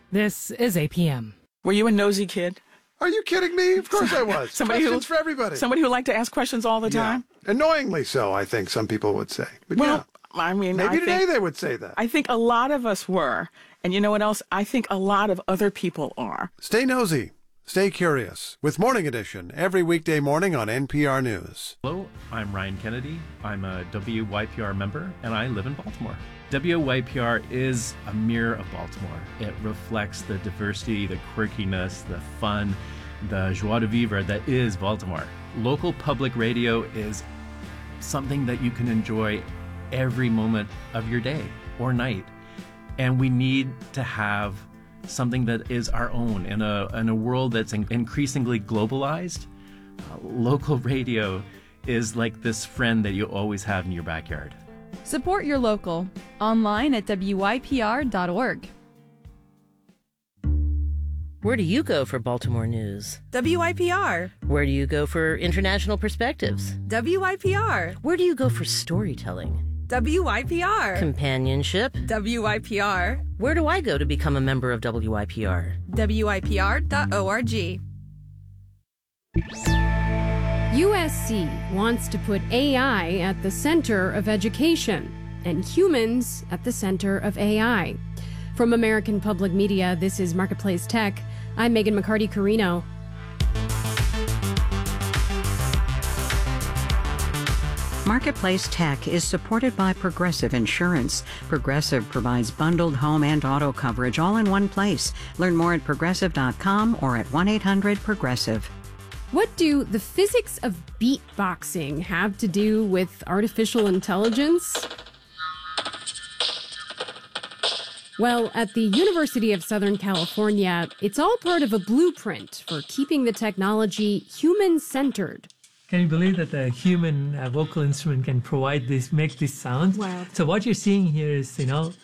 This is APM. Were you a nosy kid? Are you kidding me? Of course I was. Questions for everybody. Somebody who liked to ask questions all the time? Annoyingly so, I think some people would say. But I mean, maybe today they would say that. I think a lot of us were. And you know what else? I think a lot of other people are. Stay nosy. Stay curious with Morning Edition every weekday morning on NPR News. Hello, I'm Ryan Kennedy. I'm a WYPR member, and I live in Baltimore. WYPR is a mirror of Baltimore. It reflects the diversity, the quirkiness, the fun, the joie de vivre that is Baltimore. Local public radio is something that you can enjoy every moment of your day or night. And we need to have something that is our own in a world that's increasingly globalized. Local radio is like this friend that you always have in your backyard. Support your local online at WYPR.org. Where do you go for Baltimore news? WYPR. Where do you go for international perspectives? WYPR. Where do you go for storytelling? WYPR. Companionship? WYPR. Where do I go to become a member of WYPR? WYPR.org. USC wants to put AI at the center of education and humans at the center of AI. From American Public Media, this is Marketplace Tech. I'm Megan McCarty-Carino. Marketplace Tech is supported by Progressive Insurance. Progressive provides bundled home and auto coverage all in one place. Learn more at progressive.com or at 1-800-PROGRESSIVE. What do the physics of beatboxing have to do with artificial intelligence? Well, at the University of Southern California, it's all part of a blueprint for keeping the technology human-centered. Can you believe that the human vocal instrument can provide this, make these sounds? Wow. So what you're seeing here is,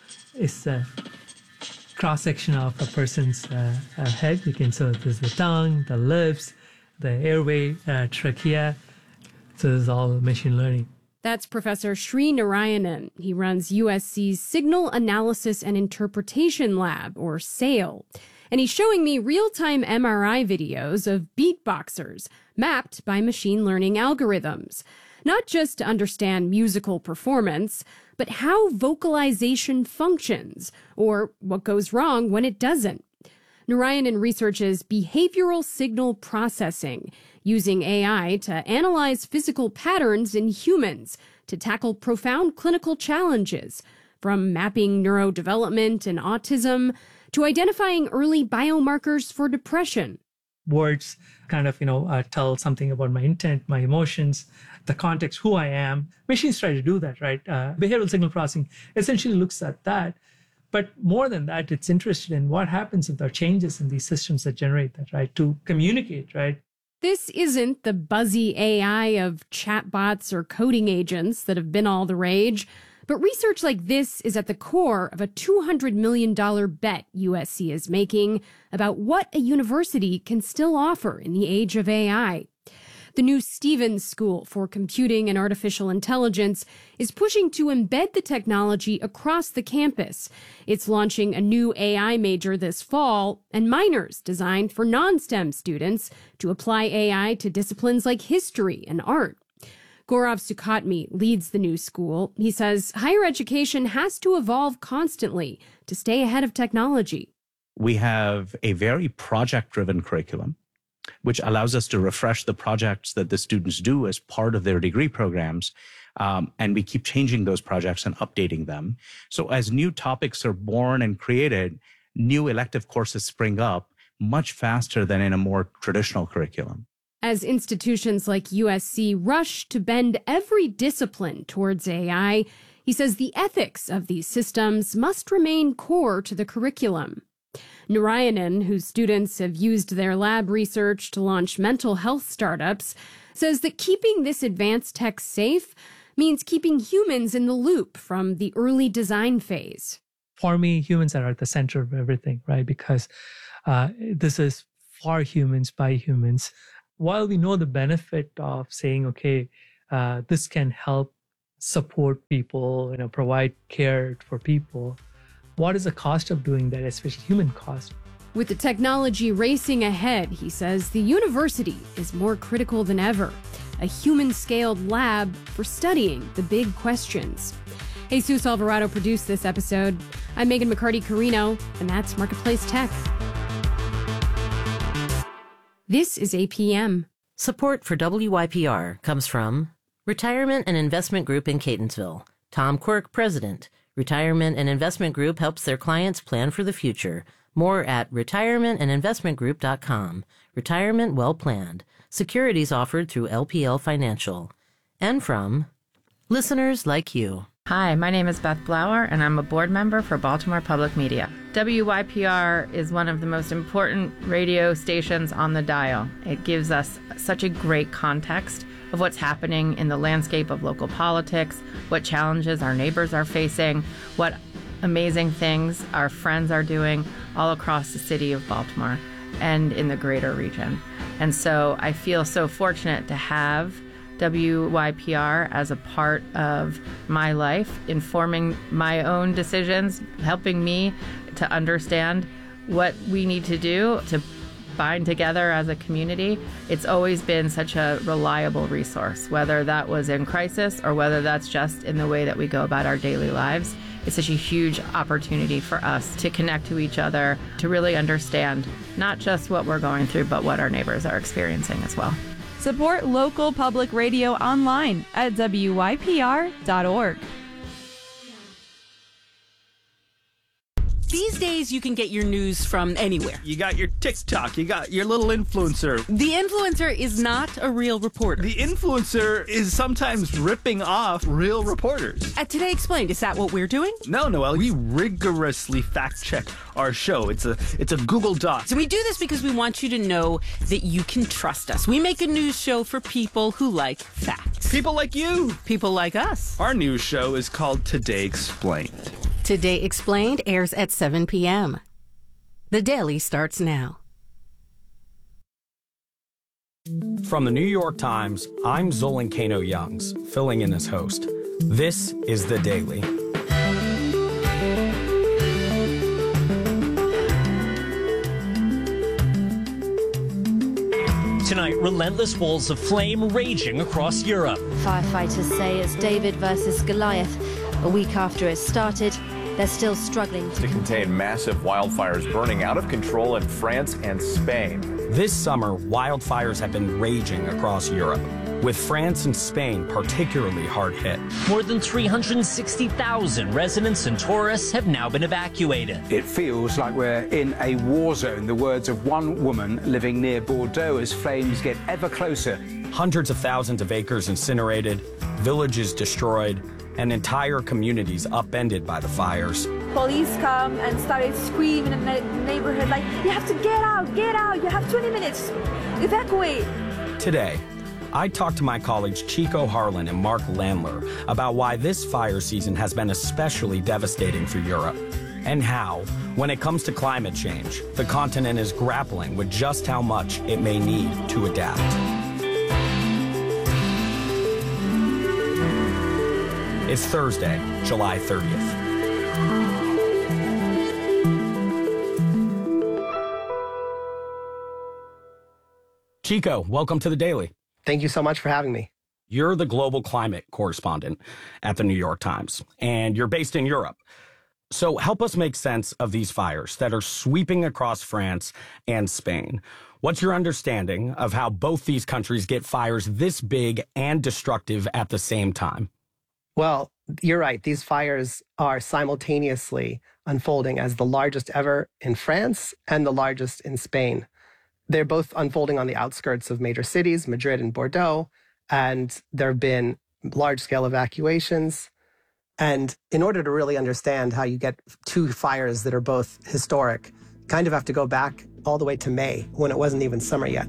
is a cross-section of a person's head. So there's the tongue, the lips, the airway, trachea. So this is all machine learning. That's Professor Sri Narayanan. He runs USC's Signal Analysis and Interpretation Lab, or SAIL. And he's showing me real-time MRI videos of beatboxers mapped by machine learning algorithms, not just to understand musical performance, but how vocalization functions, or what goes wrong when it doesn't. Narayanan researches behavioral signal processing, using AI to analyze physical patterns in humans to tackle profound clinical challenges, from mapping neurodevelopment and autism to identifying early biomarkers for depression. Words kind of, tell something about my intent, my emotions, the context, who I am. Machines try to do that, right? Behavioral signal processing essentially looks at that. But more than that, it's interested in what happens if there are changes in these systems that generate that, right? To communicate, right? This isn't the buzzy AI of chatbots or coding agents that have been all the rage. But research like this is at the core of a $200 million bet USC is making about what a university can still offer in the age of AI. The new Stevens School for Computing and Artificial Intelligence is pushing to embed the technology across the campus. It's launching a new AI major this fall and minors designed for non-STEM students to apply AI to disciplines like history and art. Gaurav Sukhatme leads the new school. He says higher education has to evolve constantly to stay ahead of technology. We have a very project-driven curriculum, which allows us to refresh the projects that the students do as part of their degree programs. And we keep changing those projects and updating them. So as new topics are born and created, new elective courses spring up much faster than in a more traditional curriculum. As institutions like USC rush to bend every discipline towards AI, he says the ethics of these systems must remain core to the curriculum. Narayanan, whose students have used their lab research to launch mental health startups, says that keeping this advanced tech safe means keeping humans in the loop from the early design phase. For me, humans are at the center of everything, right? Because this is for humans, by humans. While we know the benefit of saying, okay, this can help support people, provide care for people, what is the cost of doing that, especially human cost? With the technology racing ahead, he says the university is more critical than ever. A human-scaled lab for studying the big questions. Jesus Alvarado produced this episode. I'm Megan McCarty-Carino, and that's Marketplace Tech. This is APM. Support for WYPR comes from Retirement and Investment Group in Catonsville. Tom Quirk, President. Retirement and Investment Group helps their clients plan for the future. More at retirementandinvestmentgroup.com. Retirement well planned. Securities offered through LPL Financial. And from listeners like you. Hi, my name is Beth Blower, and I'm a board member for Baltimore Public Media. WYPR is one of the most important radio stations on the dial. It gives us such a great context of what's happening in the landscape of local politics, what challenges our neighbors are facing, what amazing things our friends are doing all across the city of Baltimore and in the greater region. And so I feel so fortunate to have WYPR as a part of my life, informing my own decisions, helping me to understand what we need to do to bind together as a community. It's always been such a reliable resource, whether that was in crisis or whether that's just in the way that we go about our daily lives. It's such a huge opportunity for us to connect to each other, to really understand not just what we're going through, but what our neighbors are experiencing as well. Support local public radio online at WYPR.org. These days, you can get your news from anywhere. You got your TikTok, you got your little influencer. The influencer is not a real reporter. The influencer is sometimes ripping off real reporters. At Today Explained, is that what we're doing? No, Noelle, we rigorously fact-check our show. It's a Google Doc. So we do this because we want you to know that you can trust us. We make a news show for people who like facts. People like you. People like us. Our news show is called Today Explained. Today Explained airs at 7 p.m. The Daily starts now. From the New York Times, I'm Zolan Kano-Youngs, filling in as host. This is The Daily. Tonight, relentless walls of flame raging across Europe. Firefighters say it's David versus Goliath. A week after it started, they're still struggling to contain massive wildfires burning out of control in France and Spain. This summer, wildfires have been raging across Europe, with France and Spain particularly hard hit. More than 360,000 residents and tourists have now been evacuated. It feels like we're in a war zone, the words of one woman living near Bordeaux as flames get ever closer. Hundreds of thousands of acres incinerated, villages destroyed, and entire communities upended by the fires. Police come and started screaming in the neighborhood like, you have to get out, you have 20 minutes, evacuate. Today, I talked to my colleagues Chico Harlan and Mark Landler about why this fire season has been especially devastating for Europe, and how, when it comes to climate change, the continent is grappling with just how much it may need to adapt. It's Thursday, July 30th. Chico, welcome to The Daily. Thank you so much for having me. You're the global climate correspondent at the New York Times, and you're based in Europe. So help us make sense of these fires that are sweeping across France and Spain. What's your understanding of how both these countries get fires this big and destructive at the same time? Well, you're right. These fires are simultaneously unfolding as the largest ever in France and the largest in Spain. They're both unfolding on the outskirts of major cities, Madrid and Bordeaux, and there have been large-scale evacuations. And in order to really understand how you get two fires that are both historic, you kind of have to go back all the way to May, when it wasn't even summer yet.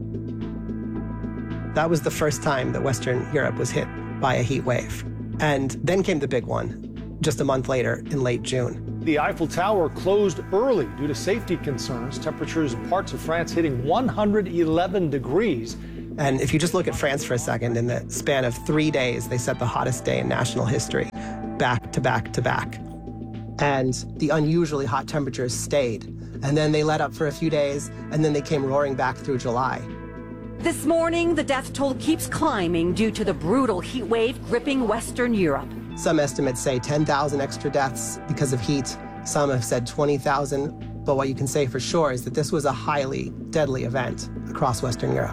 That was the first time that Western Europe was hit by a heat wave. And then came the big one, just a month later in late June. The Eiffel Tower closed early due to safety concerns. Temperatures in parts of France hitting 111 degrees. And if you just look at France for a second, in the span of 3 days, they set the hottest day in national history, back to back to back. And the unusually hot temperatures stayed. And then they let up for a few days, and then they came roaring back through July. This morning, the death toll keeps climbing due to the brutal heat wave gripping Western Europe. Some estimates say 10,000 extra deaths because of heat. Some have said 20,000. But what you can say for sure is that this was a highly deadly event across Western Europe.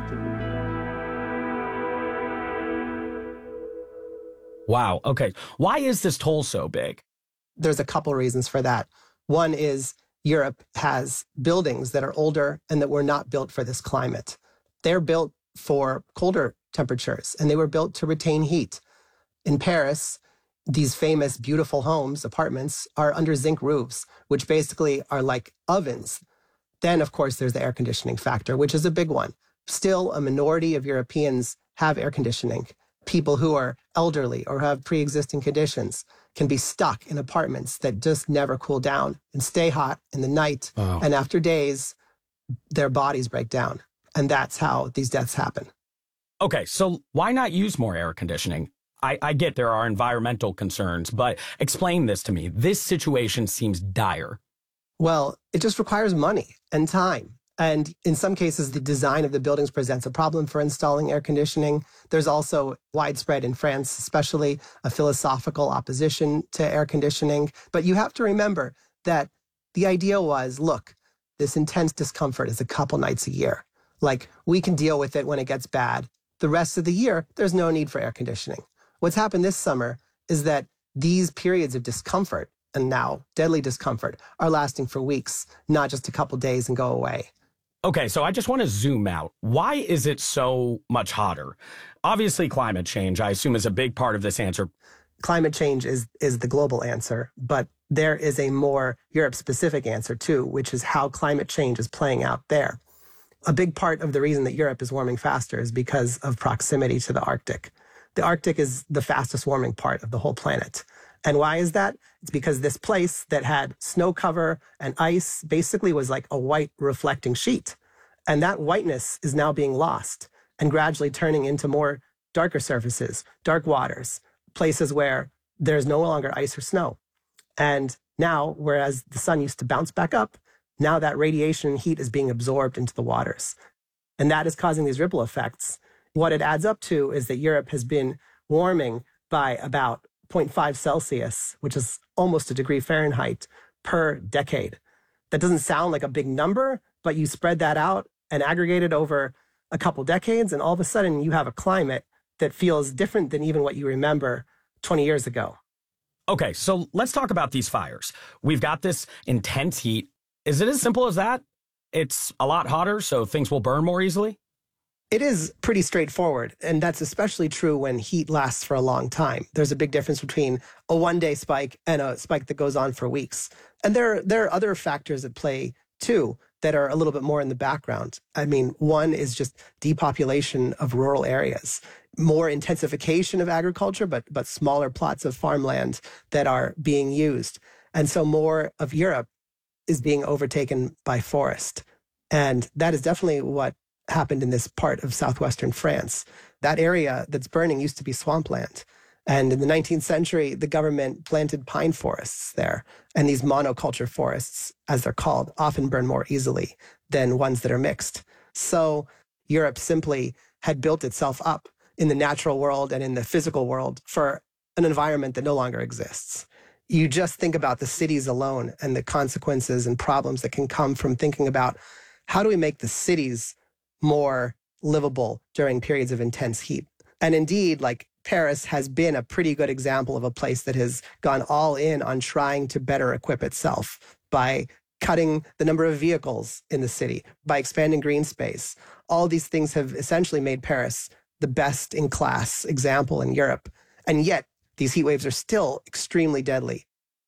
Wow. Okay. Why is this toll so big? There's a couple reasons for that. One is Europe has buildings that are older and that were not built for this climate. They're built for colder temperatures, and they were built to retain heat. In Paris, these famous, beautiful homes, apartments, are under zinc roofs, which basically are like ovens. Then, of course, there's the air conditioning factor, which is a big one. Still, a minority of Europeans have air conditioning. People who are elderly or have pre-existing conditions can be stuck in apartments that just never cool down and stay hot in the night. Wow. And after days, their bodies break down. And that's how these deaths happen. Okay, so why not use more air conditioning? I get there are environmental concerns, but explain this to me. This situation seems dire. Well, it just requires money and time. And in some cases, the design of the buildings presents a problem for installing air conditioning. There's also widespread in France, especially a philosophical opposition to air conditioning. But you have to remember that the idea was, look, this intense discomfort is a couple nights a year. Like, we can deal with it when it gets bad. The rest of the year, there's no need for air conditioning. What's happened this summer is that these periods of discomfort, and now deadly discomfort, are lasting for weeks, not just a couple days and go away. Okay, so I just want to zoom out. Why is it so much hotter? Obviously, climate change, I assume, is a big part of this answer. Climate change is the global answer, but there is a more Europe-specific answer, too, which is how climate change is playing out there. A big part of the reason that Europe is warming faster is because of proximity to the Arctic. The Arctic is the fastest warming part of the whole planet. And why is that? It's because this place that had snow cover and ice basically was like a white reflecting sheet. And that whiteness is now being lost and gradually turning into more darker surfaces, dark waters, places where there's no longer ice or snow. And now, whereas the sun used to bounce back up, now that radiation and heat is being absorbed into the waters. And that is causing these ripple effects. What it adds up to is that Europe has been warming by about 0.5 Celsius, which is almost a degree Fahrenheit, per decade. That doesn't sound like a big number, but you spread that out and aggregate it over a couple decades, and all of a sudden you have a climate that feels different than even what you remember 20 years ago. Okay, so let's talk about these fires. We've got this intense heat. Is it as simple as that? It's a lot hotter, so things will burn more easily? It is pretty straightforward, and that's especially true when heat lasts for a long time. There's a big difference between a one-day spike and a spike that goes on for weeks. And there are other factors at play, too, that are a little bit more in the background. I mean, one is just depopulation of rural areas, more intensification of agriculture, but smaller plots of farmland that are being used. And so more of Europe is being overtaken by forest. And that is definitely what happened in this part of southwestern France. That area that's burning used to be swampland. And in the 19th century, the government planted pine forests there. And these monoculture forests, as they're called, often burn more easily than ones that are mixed. So Europe simply had built itself up in the natural world and in the physical world for an environment that no longer exists. You just think about the cities alone and the consequences and problems that can come from thinking about how do we make the cities more livable during periods of intense heat. And indeed, like Paris has been a pretty good example of a place that has gone all in on trying to better equip itself by cutting the number of vehicles in the city, by expanding green space. All these things have essentially made Paris the best in class example in Europe. And yet these heat waves are still extremely deadly.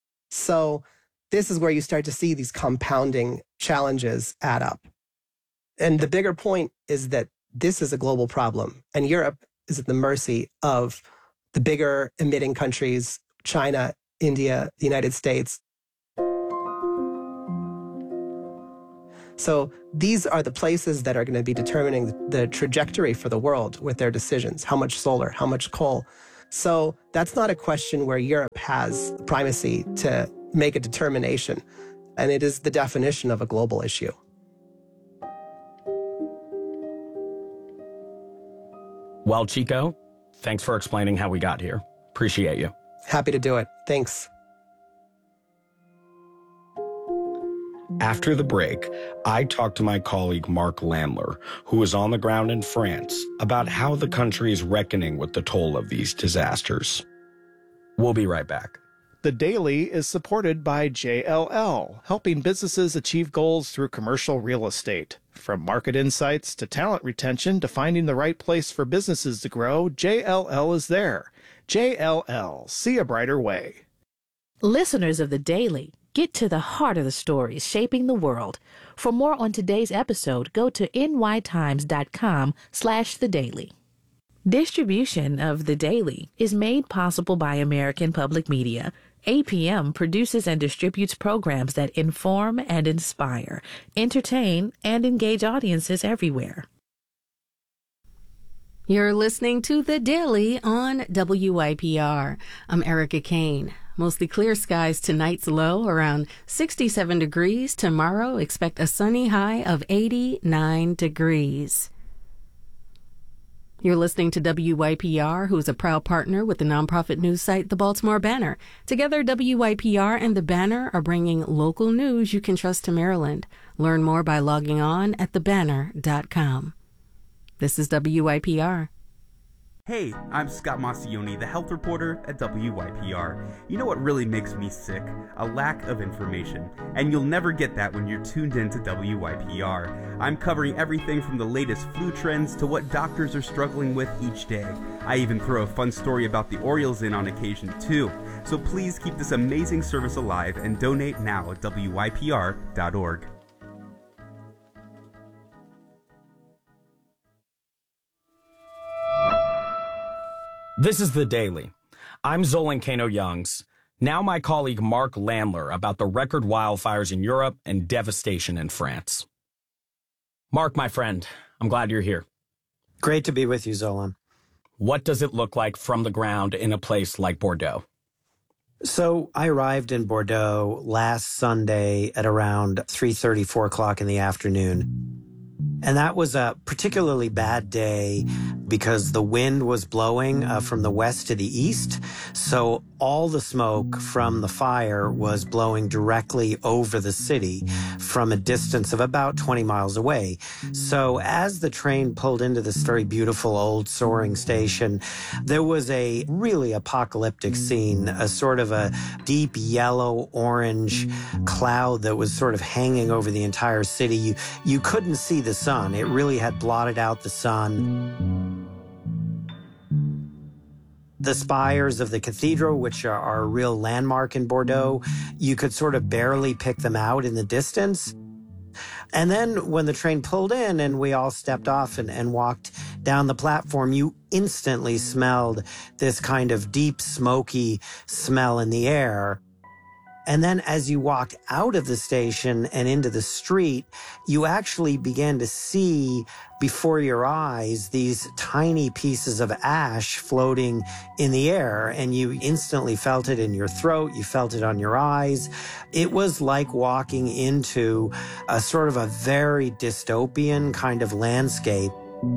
So this is where you start to see these compounding challenges add up. And the bigger point is that this is a global problem, and Europe is at the mercy of the bigger emitting countries, China, India, the United States. So these are the places that are going to be determining the trajectory for the world with their decisions. How much solar, how much coal. So that's not a question where Europe has primacy to make a determination. And it is the definition of a global issue. Well, Chico, thanks for explaining how we got here. Appreciate you. Happy to do it. Thanks. After the break, I talked to my colleague Mark Landler, who is on the ground in France, about how the country is reckoning with the toll of these disasters. We'll be right back. The Daily is supported by JLL, helping businesses achieve goals through commercial real estate. From market insights to talent retention to finding the right place for businesses to grow, JLL is there. JLL, see a brighter way. Listeners of The Daily, get to the heart of the stories shaping the world. For more on today's episode, go to nytimes.com/thedaily. Distribution of The Daily is made possible by American Public Media. APM produces and distributes programs that inform and inspire, entertain, and engage audiences everywhere. You're listening to The Daily on WYPR. I'm Erica Kane. Mostly clear skies, tonight's low around 67 degrees. Tomorrow, expect a sunny high of 89 degrees. You're listening to WYPR, who's a proud partner with the nonprofit news site The Baltimore Banner. Together, WYPR and The Banner are bringing local news you can trust to Maryland. Learn more by logging on at thebanner.com. This is WYPR. Hey, I'm Scott Massioni, the health reporter at WYPR. You know what really makes me sick? A lack of information. And you'll never get that when you're tuned in to WYPR. I'm covering everything from the latest flu trends to what doctors are struggling with each day. I even throw a fun story about the Orioles in on occasion too. So please keep this amazing service alive and donate now at WYPR.org. This is The Daily. I'm Zolan Kano-Youngs. Now my colleague Mark Landler about the record wildfires in Europe and devastation in France. Mark, my friend, I'm glad you're here. Great to be with you, Zolan. What does it look like from the ground in a place like Bordeaux? So I arrived in Bordeaux last Sunday at around 3:30, 4 o'clock in the afternoon. And that was a particularly bad day because the wind was blowing from the west to the east. So all the smoke from the fire was blowing directly over the city from a distance of about 20 miles away. So as the train pulled into this very beautiful old soaring station, there was a really apocalyptic scene, a sort of a deep yellow-orange cloud that was sort of hanging over the entire city. You couldn't see the sun. It really had blotted out the sun. The spires of the cathedral, which are a real landmark in Bordeaux, you could sort of barely pick them out in the distance. And then when the train pulled in and we all stepped off and walked down the platform, you instantly smelled this kind of deep, smoky smell in the air. And then as you walked out of the station and into the street, you actually began to see before your eyes these tiny pieces of ash floating in the air. And you instantly felt it in your throat. You felt it on your eyes. It was like walking into a sort of a very dystopian kind of landscape.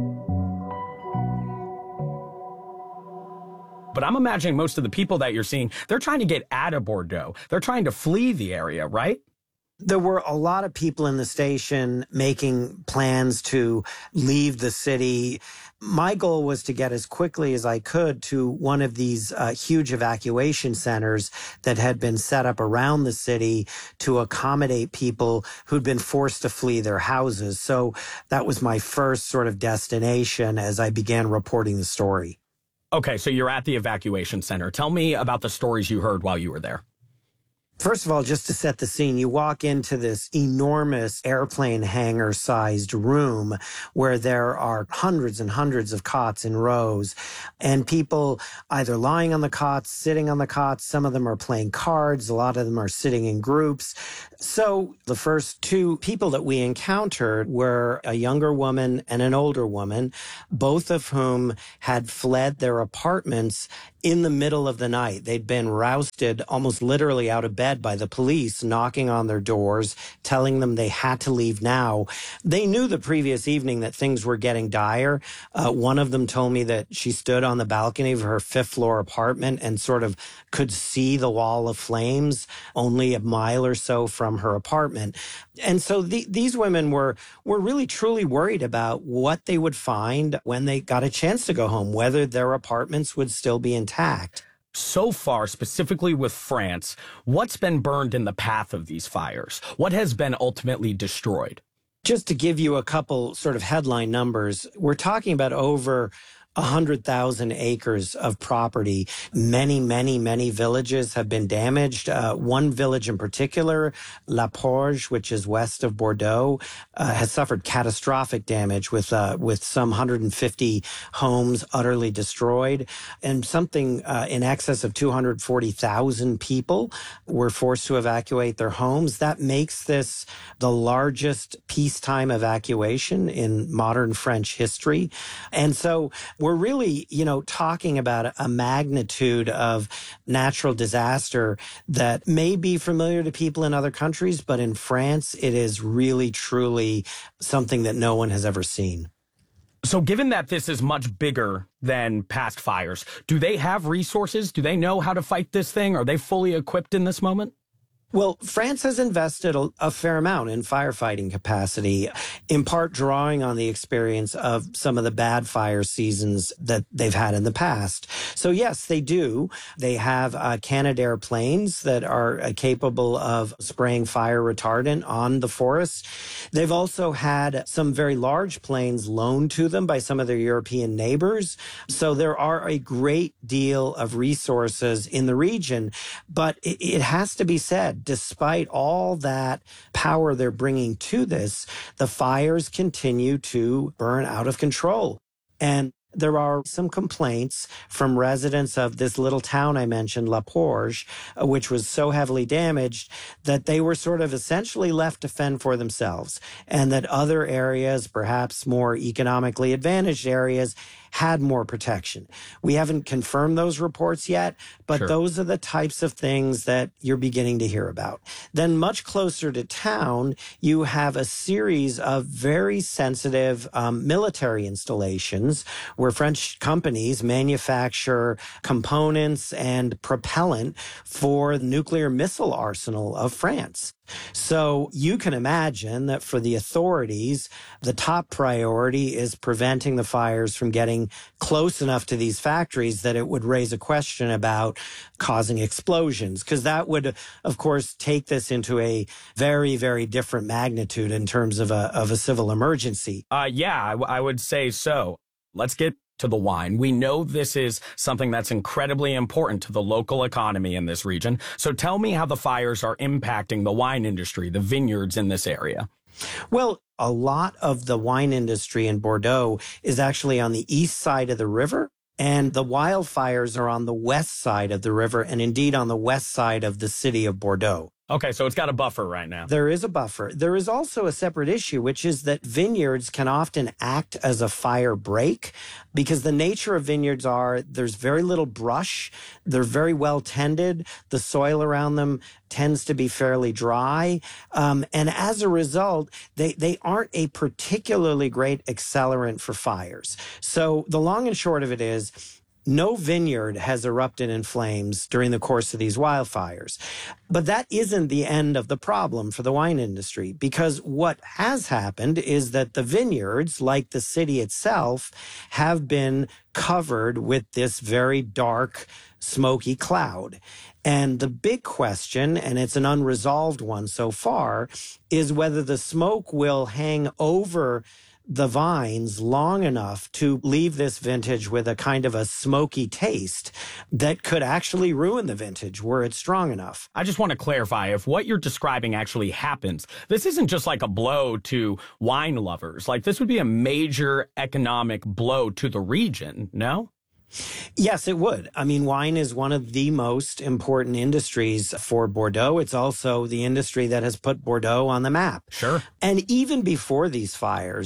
But I'm imagining most of the people that you're seeing, they're trying to get out of Bordeaux. They're trying to flee the area, right? There were a lot of people in the station making plans to leave the city. My goal was to get as quickly as I could to one of these huge evacuation centers that had been set up around the city to accommodate people who'd been forced to flee their houses. So that was my first sort of destination as I began reporting the story. Okay, so you're at the evacuation center. Tell me about the stories you heard while you were there. First of all, just to set the scene, you walk into this enormous airplane hangar-sized room where there are hundreds and hundreds of cots in rows, and people either lying on the cots, sitting on the cots. Some of them are playing cards. A lot of them are sitting in groups. So the first two people that we encountered were a younger woman and an older woman, both of whom had fled their apartments in the middle of the night. They'd been rousted almost literally out of bed by the police, knocking on their doors, telling them they had to leave now. They knew the previous evening that things were getting dire. One of them told me that she stood on the balcony of her 5th floor apartment and sort of could see the wall of flames only a mile or so from her apartment. And so these women were really truly worried about what they would find when they got a chance to go home, whether their apartments would still be intact. So far, specifically with France, what's been burned in the path of these fires? What has been ultimately destroyed? Just to give you a couple sort of headline numbers, we're talking about over 100,000 acres of property. Many, many, many villages have been damaged. One village in particular, La Porge, which is west of Bordeaux, has suffered catastrophic damage with some 150 homes utterly destroyed, and something in excess of 240,000 people were forced to evacuate their homes. That makes this the largest peacetime evacuation in modern French history. And so we're really, talking about a magnitude of natural disaster that may be familiar to people in other countries, but in France, it is really, truly something that no one has ever seen. So given that this is much bigger than past fires, do they have resources? Do they know how to fight this thing? Are they fully equipped in this moment? Well, France has invested a fair amount in firefighting capacity, in part drawing on the experience of some of the bad fire seasons that they've had in the past. So yes, they do. They have Canadair planes that are capable of spraying fire retardant on the forests. They've also had some very large planes loaned to them by some of their European neighbors. So there are a great deal of resources in the region, but it has to be said, despite all that power they're bringing to this, the fires continue to burn out of control. And there are some complaints from residents of this little town I mentioned, La Porge, which was so heavily damaged that they were sort of essentially left to fend for themselves, and that other areas, perhaps more economically advantaged areas, had more protection. We haven't confirmed those reports yet, but those are the types of things that you're beginning to hear about. Then much closer to town, you have a series of very sensitive military installations where French companies manufacture components and propellant for the nuclear missile arsenal of France. So you can imagine that for the authorities, the top priority is preventing the fires from getting close enough to these factories that it would raise a question about causing explosions, because that would, of course, take this into a very, very different magnitude in terms of a civil emergency. I would say so. Let's get to the wine. We know this is something that's incredibly important to the local economy in this region. So tell me how the fires are impacting the wine industry, the vineyards in this area. Well, a lot of the wine industry in Bordeaux is actually on the east side of the river, and the wildfires are on the west side of the river, and indeed on the west side of the city of Bordeaux. Okay, so it's got a buffer right now. There is a buffer. There is also a separate issue, which is that vineyards can often act as a fire break, because the nature of vineyards are there's very little brush. They're very well tended. The soil around them tends to be fairly dry. And as a result, they aren't a particularly great accelerant for fires. So the long and short of it is, no vineyard has erupted in flames during the course of these wildfires. But that isn't the end of the problem for the wine industry, because what has happened is that the vineyards, like the city itself, have been covered with this very dark, smoky cloud. And the big question, and it's an unresolved one so far, is whether the smoke will hang over the vines long enough to leave this vintage with a kind of a smoky taste that could actually ruin the vintage were it strong enough. I just want to clarify, if what you're describing actually happens, this isn't just like a blow to wine lovers. Like, this would be a major economic blow to the region, no? Yes, it would. I mean, wine is one of the most important industries for Bordeaux. It's also the industry that has put Bordeaux on the map. Sure. And even before these fires,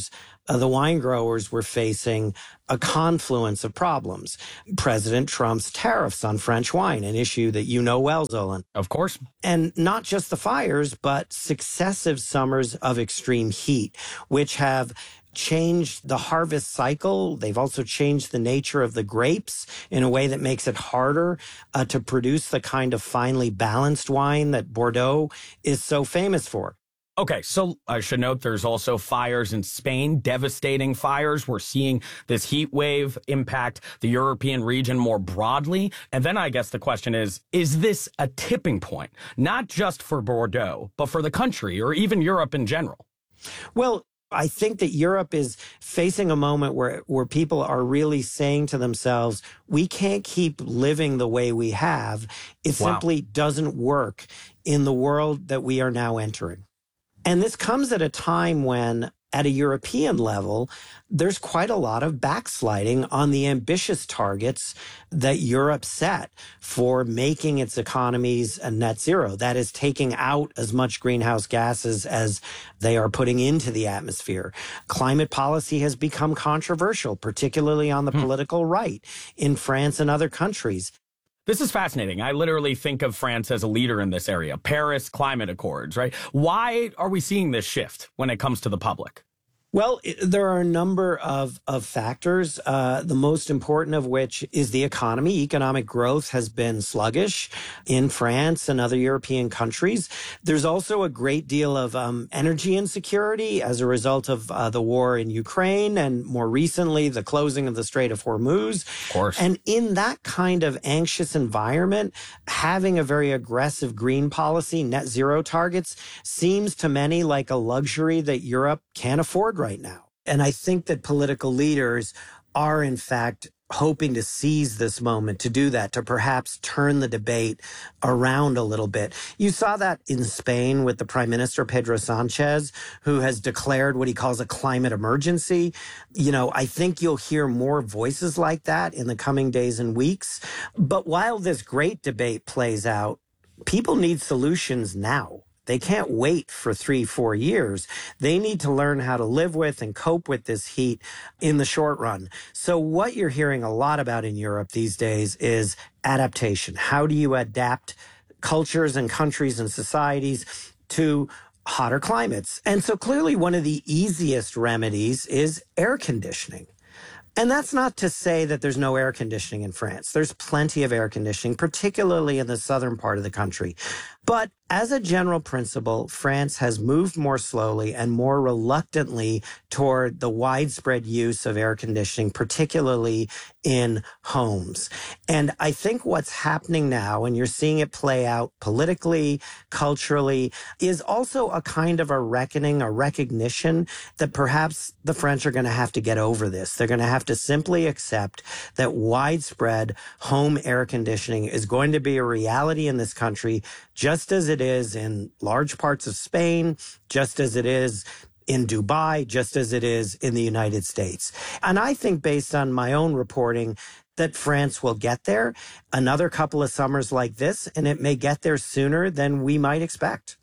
the wine growers were facing a confluence of problems. President Trump's tariffs on French wine, an issue that you know well, Zolan. Of course. And not just the fires, but successive summers of extreme heat, which have changed the harvest cycle. They've also changed the nature of the grapes in a way that makes it harder to produce the kind of finely balanced wine that Bordeaux is so famous for. Okay, so I should note there's also fires in Spain, devastating fires. We're seeing this heat wave impact the European region more broadly. And then I guess the question is this a tipping point, not just for Bordeaux, but for the country or even Europe in general? Well, I think that Europe is facing a moment where people are really saying to themselves, we can't keep living the way we have. It simply doesn't work in the world that we are now entering. And this comes at a time when, at a European level, there's quite a lot of backsliding on the ambitious targets that Europe set for making its economies a net zero. That is, taking out as much greenhouse gases as they are putting into the atmosphere. Climate policy has become controversial, particularly on the political right in France and other countries. This is fascinating. I literally think of France as a leader in this area. Paris Climate Accords, right? Why are we seeing this shift when it comes to the public? Well, there are a number of factors, the most important of which is the economy. Economic growth has been sluggish in France and other European countries. There's also a great deal of energy insecurity as a result of the war in Ukraine and more recently the closing of the Strait of Hormuz. Of course. And in that kind of anxious environment, having a very aggressive green policy, net zero targets, seems to many like a luxury that Europe can't afford right now. And I think that political leaders are, in fact, hoping to seize this moment to do that, to perhaps turn the debate around a little bit. You saw that in Spain with the Prime Minister, Pedro Sanchez, who has declared what he calls a climate emergency. You know, I think you'll hear more voices like that in the coming days and weeks. But while this great debate plays out, people need solutions now. They can't wait for 3-4 years. They need to learn how to live with and cope with this heat in the short run. So what you're hearing a lot about in Europe these days is adaptation. How do you adapt cultures and countries and societies to hotter climates? And so clearly one of the easiest remedies is air conditioning. And that's not to say that there's no air conditioning in France. There's plenty of air conditioning, particularly in the southern part of the country. But as a general principle, France has moved more slowly and more reluctantly toward the widespread use of air conditioning, particularly in homes. And I think what's happening now, and you're seeing it play out politically, culturally, is also a kind of a reckoning, a recognition that perhaps the French are going to have to get over this. They're going to have to simply accept that widespread home air conditioning is going to be a reality in this country, just as it is in large parts of Spain, just as it is in Dubai, just as it is in the United States. And I think based on my own reporting that France will get there, another couple of summers like this, and it may get there sooner than we might expect.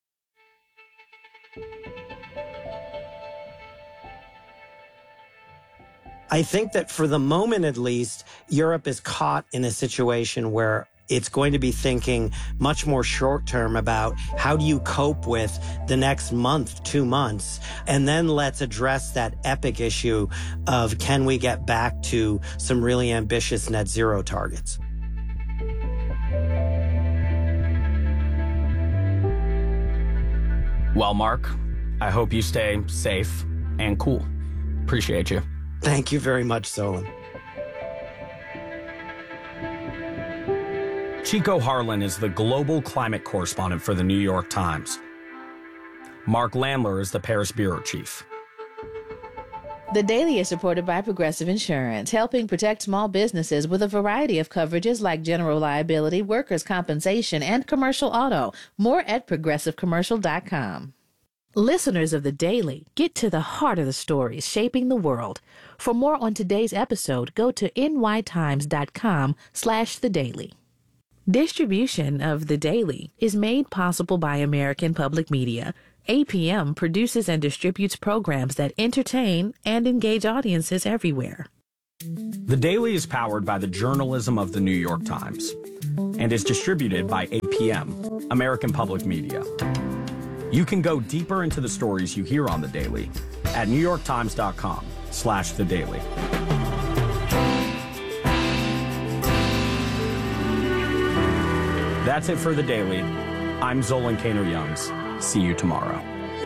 I think that for the moment, at least, Europe is caught in a situation where it's going to be thinking much more short term about how do you cope with the next month, 2 months, and then let's address that epic issue of can we get back to some really ambitious net zero targets. Well, Mark, I hope you stay safe and cool. Appreciate you. Thank you very much, Zolan. Chico Harlan is the global climate correspondent for the New York Times. Mark Landler is the Paris bureau chief. The Daily is supported by Progressive Insurance, helping protect small businesses with a variety of coverages like general liability, workers' compensation, and commercial auto. More at progressivecommercial.com. Listeners of The Daily get to the heart of the stories shaping the world. For more on today's episode, go to nytimes.com/thedaily. Distribution of The Daily is made possible by American Public Media. APM produces and distributes programs that entertain and engage audiences everywhere. The Daily is powered by the journalism of the New York Times and is distributed by APM, American Public Media. You can go deeper into the stories you hear on The Daily at NewYorkTimes.com/The Daily. That's it for The Daily. I'm Zolan Kaner-Youngs. See you tomorrow.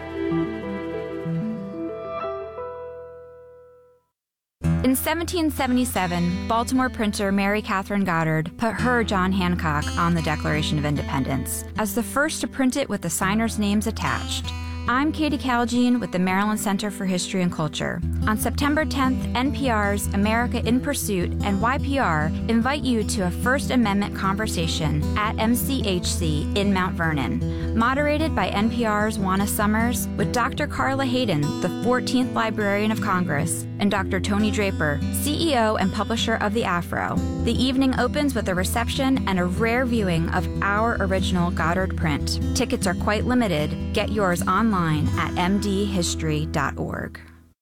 In 1777, Baltimore printer Mary Catherine Goddard put her John Hancock on the Declaration of Independence as the first to print it with the signers' names attached. I'm Katie Caljean with the Maryland Center for History and Culture. On September 10th, NPR's America in Pursuit and YPR invite you to a First Amendment conversation at MCHC in Mount Vernon, moderated by NPR's Juana Summers with Dr. Carla Hayden, the 14th Librarian of Congress, and Dr. Tony Draper, CEO and publisher of The Afro. The evening opens with a reception and a rare viewing of our original Goddard print. Tickets are quite limited. Get yours online at mdhistory.org.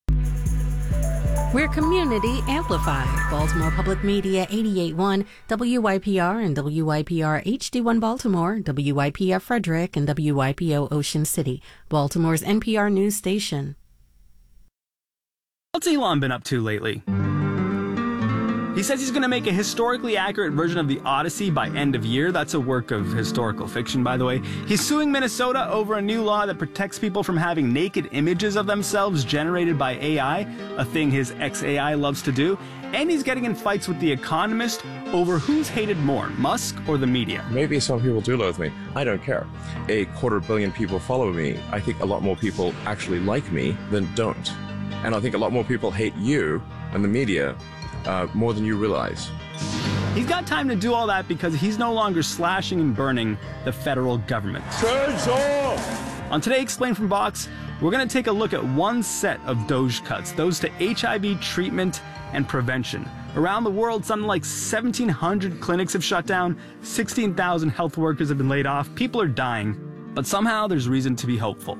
We're community amplified. Baltimore Public Media 88.1, WYPR and WYPR HD1 Baltimore, WYPF Frederick, and WYPO Ocean City, Baltimore's NPR news station. What's Elon been up to lately? He says he's going to make a historically accurate version of the Odyssey by end of year. That's a work of historical fiction, by the way. He's suing Minnesota over a new law that protects people from having naked images of themselves generated by AI, a thing his ex-AI loves to do. And he's getting in fights with The Economist over who's hated more, Musk or the media. Maybe some people do loathe me. I don't care. 250 million people follow me. I think a lot more people actually like me than don't. And I think a lot more people hate you and the media more than you realize. He's got time to do all that because he's no longer slashing and burning the federal government. Turns off! On Today Explained from Vox, we're going to take a look at one set of DOGE cuts, those to HIV treatment and prevention. Around the world, something like 1,700 clinics have shut down, 16,000 health workers have been laid off, people are dying, but somehow there's reason to be hopeful.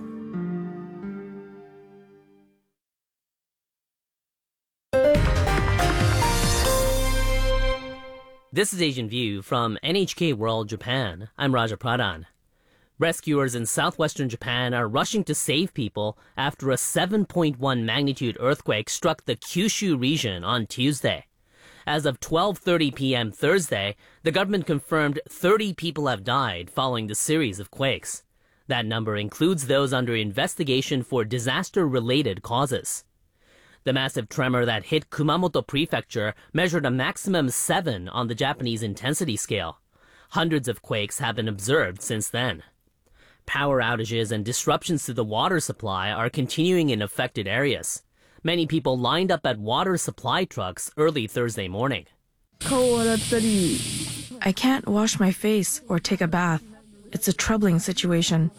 This is Asian View from NHK World Japan. I'm Raja Pradhan. Rescuers in southwestern Japan are rushing to save people after a 7.1 magnitude earthquake struck the Kyushu region on Tuesday. As of 12:30 p.m. Thursday, the government confirmed 30 people have died following the series of quakes. That number includes those under investigation for disaster-related causes. The massive tremor that hit Kumamoto Prefecture measured a maximum 7 on the Japanese intensity scale. Hundreds of quakes have been observed since then. Power outages and disruptions to the water supply are continuing in affected areas. Many people lined up at water supply trucks early Thursday morning. I can't wash my face or take a bath. It's a troubling situation.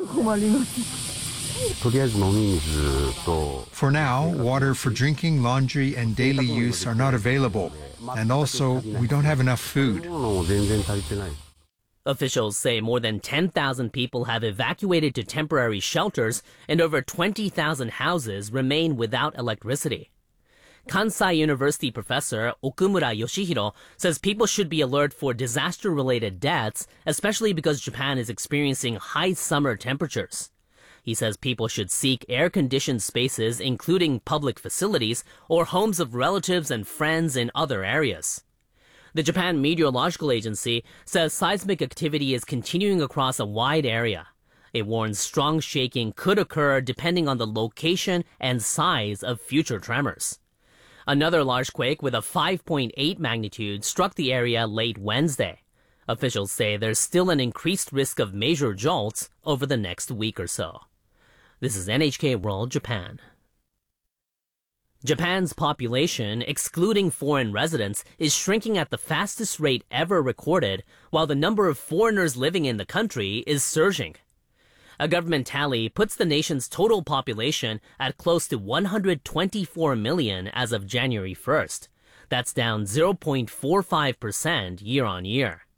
For now, water for drinking, laundry, and daily use are not available. And also, we don't have enough food. Officials say more than 10,000 people have evacuated to temporary shelters and over 20,000 houses remain without electricity. Kansai University professor Okumura Yoshihiro says people should be alert for disaster-related deaths, especially because Japan is experiencing high summer temperatures. He says people should seek air-conditioned spaces, including public facilities or homes of relatives and friends in other areas. The Japan Meteorological Agency says seismic activity is continuing across a wide area. It warns strong shaking could occur depending on the location and size of future tremors. Another large quake with a 5.8 magnitude struck the area late Wednesday. Officials say there's still an increased risk of major jolts over the next week or so. This is NHK World Japan. Japan's population, excluding foreign residents, is shrinking at the fastest rate ever recorded, while the number of foreigners living in the country is surging. A government tally puts the nation's total population at close to 124 million as of January 1st. That's down 0.45% year on year.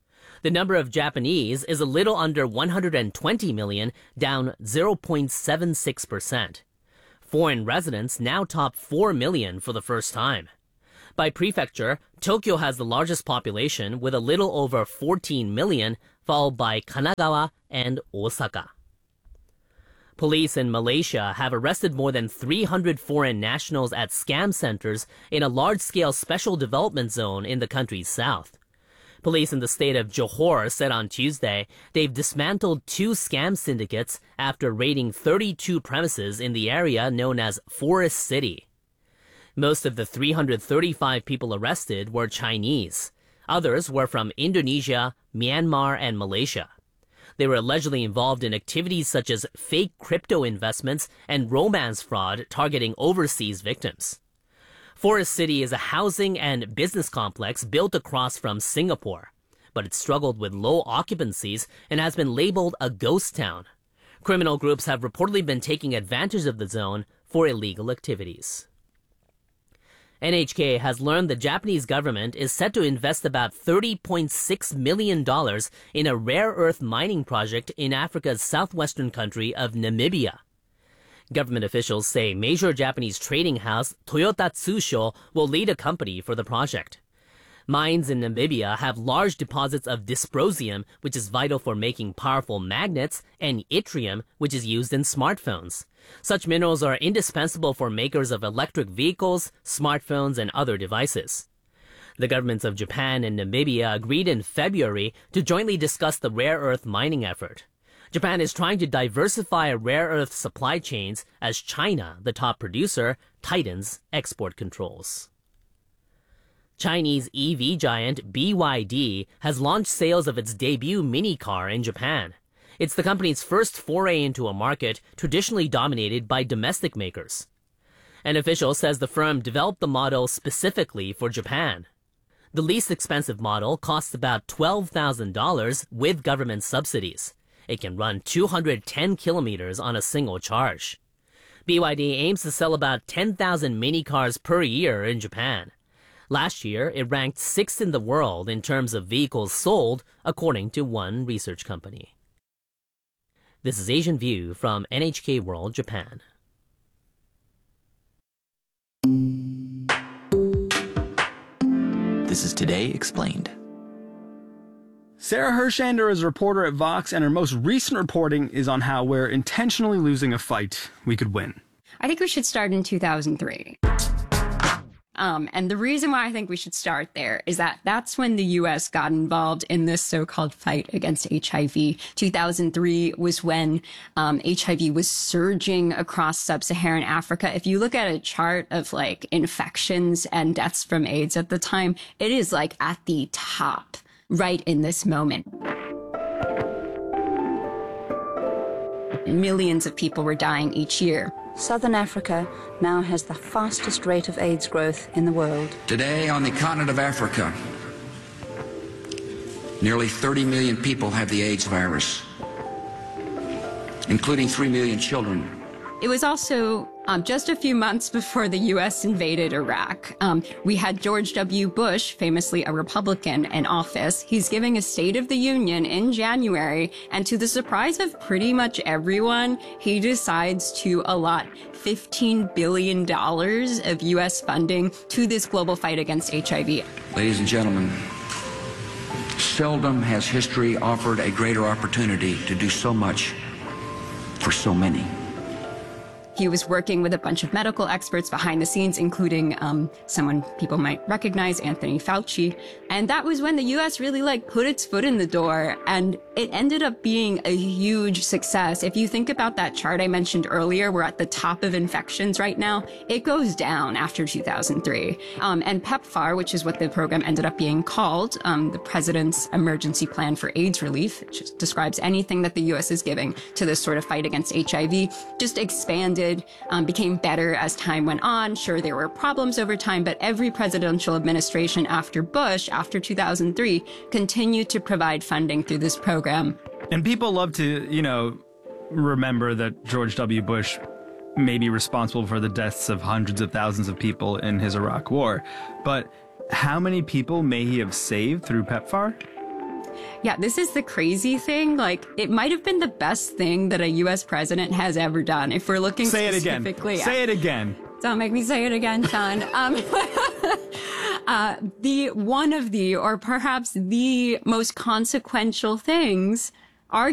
The number of Japanese is a little under 120 million, down 0.76%. Foreign residents now top 4 million for the first time. By prefecture, Tokyo has the largest population with a little over 14 million, followed by Kanagawa and Osaka. Police in Malaysia have arrested more than 300 foreign nationals at scam centers in a large-scale special development zone in the country's south. Police in the state of Johor said on Tuesday they've dismantled 2 scam syndicates after raiding 32 premises in the area known as Forest City. Most of the 335 people arrested were Chinese. Others were from Indonesia, Myanmar, and Malaysia. They were allegedly involved in activities such as fake crypto investments and romance fraud targeting overseas victims. Forest City is a housing and business complex built across from Singapore, but it struggled with low occupancies and has been labeled a ghost town. Criminal groups have reportedly been taking advantage of the zone for illegal activities. NHK has learned the Japanese government is set to invest about $30.6 million in a rare earth mining project in Africa's southwestern country of Namibia. Government officials say major Japanese trading house Toyota Tsusho will lead a company for the project. Mines in Namibia have large deposits of dysprosium, which is vital for making powerful magnets, and yttrium, which is used in smartphones. Such minerals are indispensable for makers of electric vehicles, smartphones, and other devices. The governments of Japan and Namibia agreed in February to jointly discuss the rare earth mining effort. Japan is trying to diversify rare earth supply chains as China, the top producer, tightens export controls. Chinese EV giant BYD has launched sales of its debut mini car in Japan. It's the company's first foray into a market traditionally dominated by domestic makers. An official says the firm developed the model specifically for Japan. The least expensive model costs about $12,000 with government subsidies. It can run 210 kilometers on a single charge. BYD aims to sell about 10,000 mini cars per year in Japan. Last year, it ranked 6th in the world in terms of vehicles sold, according to one research company. This is Asian View from NHK World Japan. This is Today Explained. Sarah Hershander is a reporter at Vox, and her most recent reporting is on how we're intentionally losing a fight we could win. I think we should start in 2003. And the reason why I think we should start there is that that's when the U.S. got involved in this so-called fight against HIV. 2003 was when HIV was surging across sub-Saharan Africa. If you look at a chart of like infections and deaths from AIDS at the time, it is like at the top right in this moment. Millions of people were dying each year. Southern Africa now has the fastest rate of AIDS growth in the world. Today, on the continent of Africa, nearly 30 million people have the AIDS virus, including 3 million children. It was also just a few months before the U.S. invaded Iraq. We had George W. Bush, famously a Republican, in office. He's giving a State of the Union in January, and to the surprise of pretty much everyone, he decides to allot $15 billion of U.S. funding to this global fight against HIV. Ladies and gentlemen, seldom has history offered a greater opportunity to do so much for so many. He was working with a bunch of medical experts behind the scenes, including someone people might recognize, Anthony Fauci. And that was when the U.S. really put its foot in the door, and it ended up being a huge success. If you think about that chart I mentioned earlier, we're at the top of infections right now. It goes down after 2003. And PEPFAR, which is what the program ended up being called, the President's Emergency Plan for AIDS Relief, which describes anything that the U.S. is giving to this sort of fight against HIV, just expanded. Became better as time went on. Sure, there were problems over time, but every presidential administration after Bush, after 2003, continued to provide funding through this program. And people love to, remember that George W. Bush may be responsible for the deaths of hundreds of thousands of people in his Iraq war. But how many people may he have saved through PEPFAR? Yeah, this is the crazy thing. Like, it might have been the best thing that a U.S. president has ever done. If we're looking specifically... Say it again. Don't make me say it again, Sean. Or perhaps the most consequential things